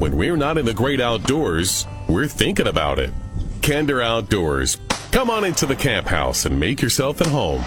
When we're not in the great outdoors, we're thinking about it. Kinder Outdoors. Come on into the camp house and make yourself at home.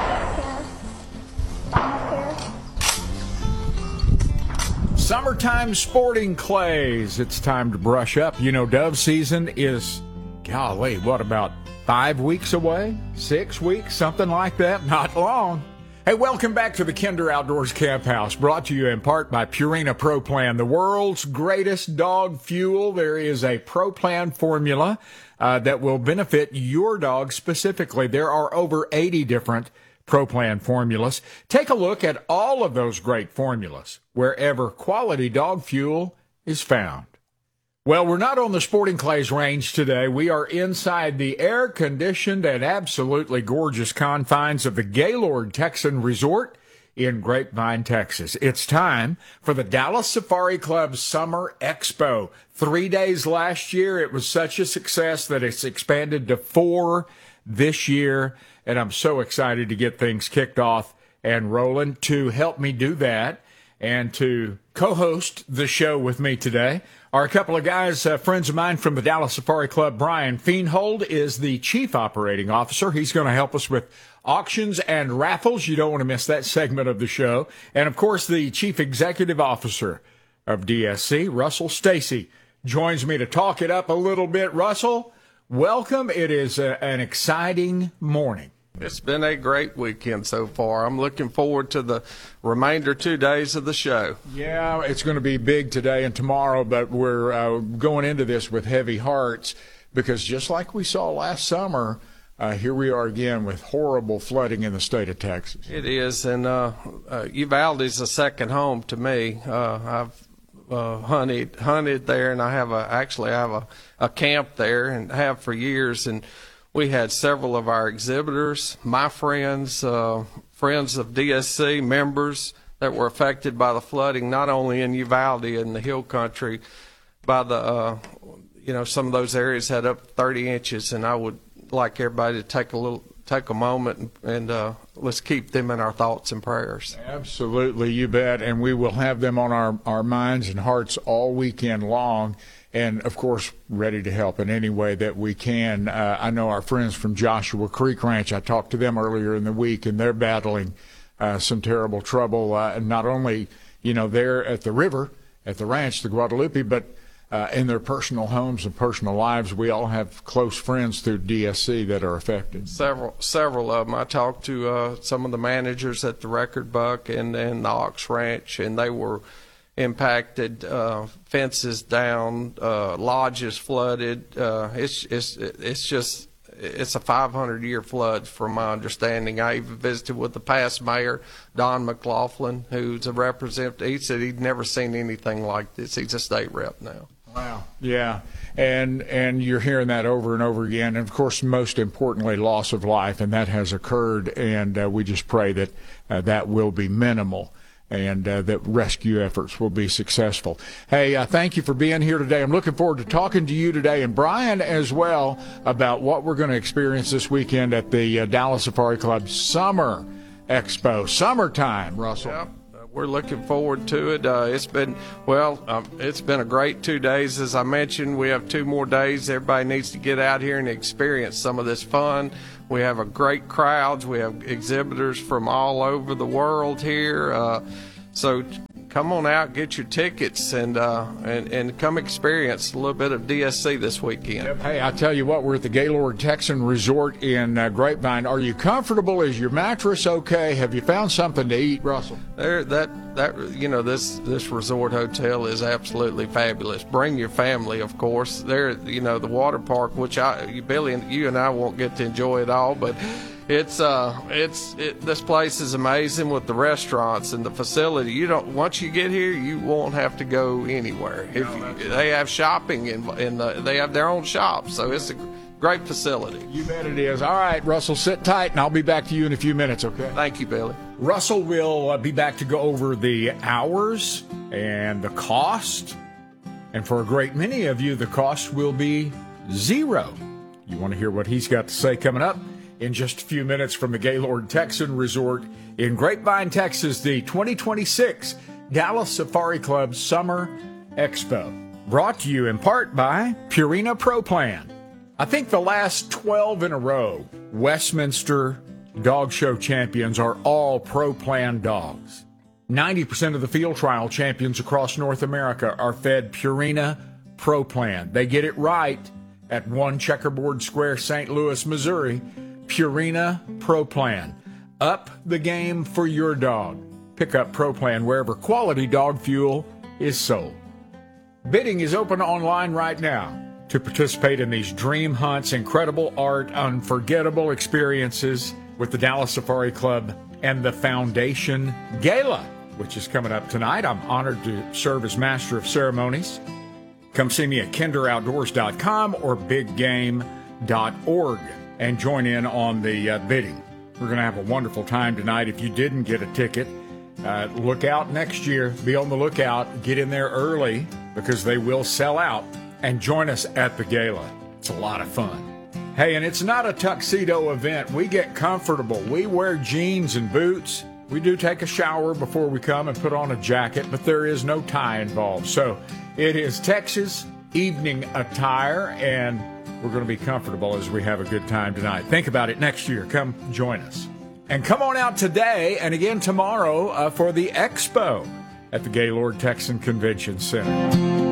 Summertime sporting clays. It's time to brush up. You know, dove season is, golly, what, about 5 weeks away? 6 weeks? Something like that? Not long. Hey, welcome back to the Kinder Outdoors Camp House, brought to you in part by Purina Pro Plan, the world's greatest dog fuel. There is a Pro Plan formula that will benefit your dog specifically. There are over 80 different Pro Plan formulas. Take a look at all of those great formulas wherever quality dog fuel is found. Well, we're not on the Sporting Clays range today. We are inside the air-conditioned and absolutely gorgeous confines of the Gaylord Texan Resort in Grapevine, Texas. It's time for the Dallas Safari Club Summer Expo. 3 days last year. It was such a success that it's expanded to 4 this year, and I'm so excited to get things kicked off and rolling. To help me do that and to co-host the show with me today are a couple of guys, friends of mine from the Dallas Safari Club. Brian Feenhold is the Chief Operating Officer. He's going to help us with auctions and raffles. You don't want to miss that segment of the show. And, of course, the Chief Executive Officer of DSC, Russell Stacy, joins me to talk it up a little bit. Russell, welcome. It is an exciting morning. It's been a great weekend so far. I'm looking forward to the remainder 2 days of the show. Yeah, it's going to be big today and tomorrow, but we're going into this with heavy hearts because just like we saw last summer, here we are again with horrible flooding in the state of Texas. It is, and Uvalde is a second home to me. I've hunted there, and I have a camp there and have for years, and we had several of our exhibitors, my friends, friends of DSC, members that were affected by the flooding, not only in Uvalde and the hill country, by the, some of those areas had up 30 inches, and I would like everybody to take a moment and let's keep them in our thoughts and prayers. Absolutely, you bet, and we will have them on our minds and hearts all weekend long. And, of course, ready to help in any way that we can. I know our friends from Joshua Creek Ranch, I talked to them earlier in the week, and they're battling some terrible trouble, not only, there at the river, at the ranch, the Guadalupe, but in their personal homes and personal lives. We all have close friends through DSC that are affected. Several of them. I talked to some of the managers at the Record Buck and the Ox Ranch, and they were impacted, fences down, lodges flooded. It's a 500-year flood from my understanding. I even visited with the past mayor, Don McLaughlin, who's a representative. He said he'd never seen anything like this. He's a state rep now. Wow. Yeah. And you're hearing that over and over again. And, of course, most importantly, loss of life, and that has occurred. And we just pray that that will be minimal, and that rescue efforts will be successful. Hey, thank you for being here today. I'm looking forward to talking to you today, and Brian as well, about what we're going to experience this weekend at the Dallas Safari Club Summer Expo. Summertime, Russell. Yep. We're looking forward to it. It's been a great 2 days. As I mentioned, we have 2 more days. Everybody needs to get out here and experience some of this fun. We have a great crowds. We have exhibitors from all over the world here. So come on out, get your tickets, and come experience a little bit of DSC this weekend. Yep. Hey, I tell you what, we're at the Gaylord Texan Resort in Grapevine. Are you comfortable? Is your mattress okay? Have you found something to eat, Russell? This resort hotel is absolutely fabulous. Bring your family, of course. There, the water park, which Billy and you and I won't get to enjoy it all, but this place is amazing with the restaurants and the facility. Once you get here, you won't have to go anywhere. They have shopping and they have their own shops, so it's a great facility. You bet it is. All right, Russell, sit tight, and I'll be back to you in a few minutes, okay? Thank you, Billy. Russell will be back to go over the hours and the cost. And for a great many of you, the cost will be zero. You want to hear what he's got to say coming up in just a few minutes from the Gaylord Texan Resort in Grapevine, Texas, the 2026 Dallas Safari Club Summer Expo. brought to you in part by Purina Pro Plan. I think the last 12 in a row, Westminster Dog Show champions are all Pro Plan dogs. 90% of the field trial champions across North America are fed Purina Pro Plan. They get it right at 1 Checkerboard Square, St. Louis, Missouri. Purina Pro Plan. Up the game for your dog. Pick up Pro Plan wherever quality dog fuel is sold. Bidding is open online right now to participate in these dream hunts, incredible art, unforgettable experiences with the Dallas Safari Club and the Foundation Gala, which is coming up tonight. I'm honored to serve as Master of Ceremonies. Come see me at kinderoutdoors.com or biggame.org and join in on the bidding. We're going to have a wonderful time tonight. If you didn't get a ticket, look out next year. Be on the lookout. Get in there early because they will sell out. And join us at the gala. It's a lot of fun. Hey, and it's not a tuxedo event. We get comfortable. We wear jeans and boots. We do take a shower before we come and put on a jacket, but there is no tie involved. So it is Texas evening attire, and we're going to be comfortable as we have a good time tonight. Think about it next year. Come join us. And come on out today and again tomorrow for the expo at the Gaylord Texan Convention Center.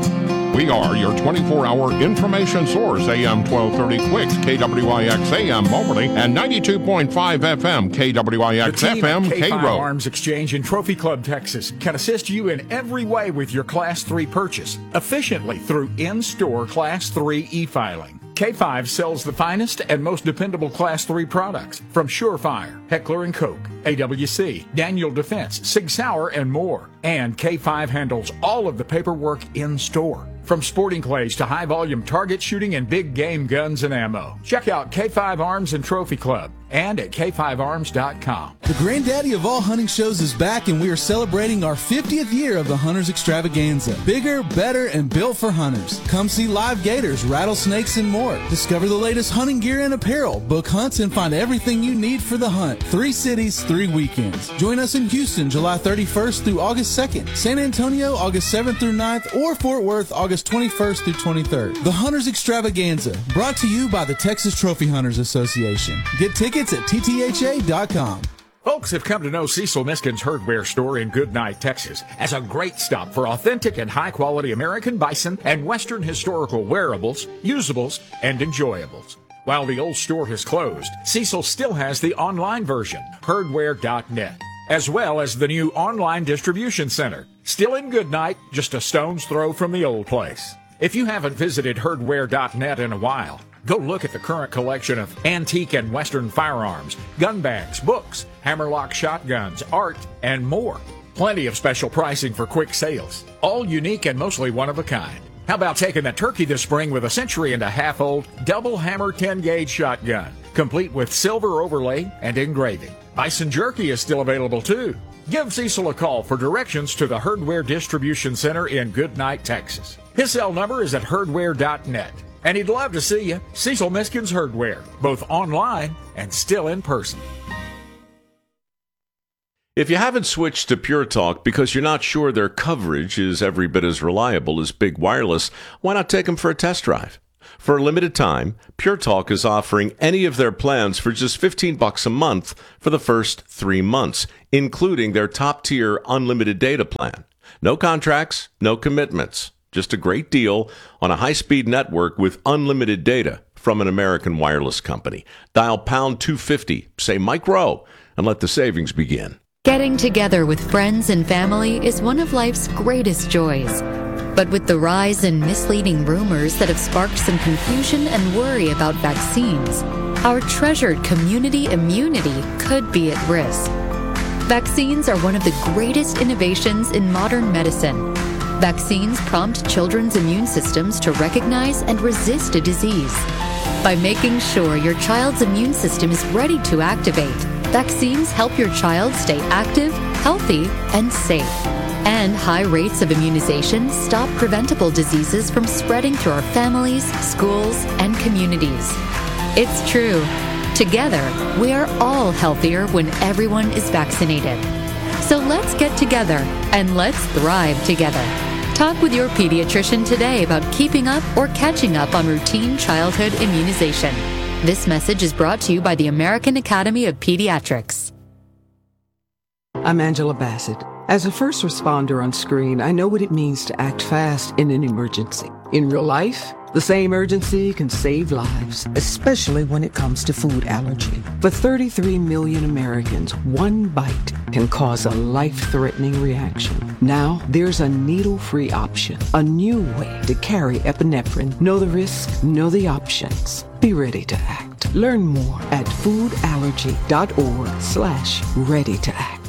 We are your 24-hour information source, AM 1230 Quicks, KWIX AM Moberly, and 92.5 FM, KWIX FM, K-Road. Arms Exchange in Trophy Club, Texas, can assist you in every way with your Class 3 purchase, efficiently through in-store Class 3 e-filing. K5 sells the finest and most dependable Class 3 products from Surefire, Heckler & Koch, AWC, Daniel Defense, Sig Sauer, and more. And K5 handles all of the paperwork in-store, from sporting clays to high-volume target shooting and big game guns and ammo. Check out K5 Arms and Trophy Club and at k5arms.com. The granddaddy of all hunting shows is back, and we are celebrating our 50th year of the Hunters Extravaganza. Bigger, better, and built for hunters. Come see live gators, rattlesnakes, and more. Discover the latest hunting gear and apparel. Book hunts and find everything you need for the hunt. 3 cities, 3 weekends. Join us in Houston, July 31st through August 2nd. San Antonio, August 7th through 9th, or Fort Worth, August 21st through 23rd. The Hunters Extravaganza, brought to you by the Texas Trophy Hunters Association. Get tickets at ttha.com. Folks have come to know Cecil Miskin's Herdware store in Goodnight, Texas, as a great stop for authentic and high-quality American bison and Western historical wearables, usables, and enjoyables. While the old store has closed, Cecil still has the online version, herdware.net, as well as the new online distribution center, still in Goodnight, just a stone's throw from the old place. If you haven't visited herdware.net in a while, go look at the current collection of antique and Western firearms, gun bags, books, hammerlock shotguns, art, and more. Plenty of special pricing for quick sales, all unique and mostly one of a kind. How about taking the turkey this spring with a century-and-a-half-old double hammer 10-gauge shotgun, complete with silver overlay and engraving. Bison jerky is still available too. Give Cecil a call for directions to the Herdware Distribution Center in Goodnight, Texas. His cell number is at herdware.net. And he'd love to see you. Cecil Miskin's Herdware, both online and still in person. If you haven't switched to Pure Talk because you're not sure their coverage is every bit as reliable as Big Wireless, why not take them for a test drive? For a limited time, Pure Talk is offering any of their plans for just $15 a month for the first 3 months, including their top-tier unlimited data plan. No contracts, no commitments. Just a great deal on a high-speed network with unlimited data from an American wireless company. Dial pound 250, say Mike Rowe, and let the savings begin. Getting together with friends and family is one of life's greatest joys. But with the rise in misleading rumors that have sparked some confusion and worry about vaccines, our treasured community immunity could be at risk. Vaccines are one of the greatest innovations in modern medicine. Vaccines prompt children's immune systems to recognize and resist a disease. By making sure your child's immune system is ready to activate, vaccines help your child stay active, healthy, and safe. And high rates of immunization stop preventable diseases from spreading through our families, schools, and communities. It's true. Together, we are all healthier when everyone is vaccinated. So let's get together and let's thrive together. Talk with your pediatrician today about keeping up or catching up on routine childhood immunization. This message is brought to you by the American Academy of Pediatrics. I'm Angela Bassett. As a first responder on screen, I know what it means to act fast in an emergency. In real life, the same urgency can save lives, especially when it comes to food allergy. For 33 million Americans, one bite can cause a life-threatening reaction. Now, there's a needle-free option, a new way to carry epinephrine. Know the risk, know the options. Be ready to act. Learn more at foodallergy.org/ready to act.